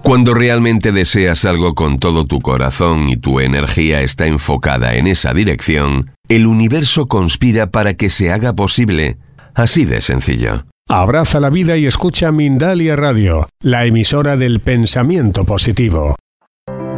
Cuando realmente deseas algo con todo tu corazón y tu energía está enfocada en esa dirección, el universo conspira para que se haga posible. Así de sencillo. Abraza la vida y escucha Mindalia Radio, la emisora del pensamiento positivo.